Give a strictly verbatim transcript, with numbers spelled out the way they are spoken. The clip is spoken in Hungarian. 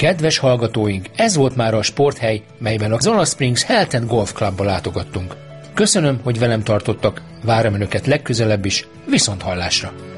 Kedves hallgatóink, ez volt már a sporthely, melyben a Zola Springs Health and Golf Clubba látogattunk. Köszönöm, hogy velem tartottak, várom önöket legközelebb is, viszont hallásra!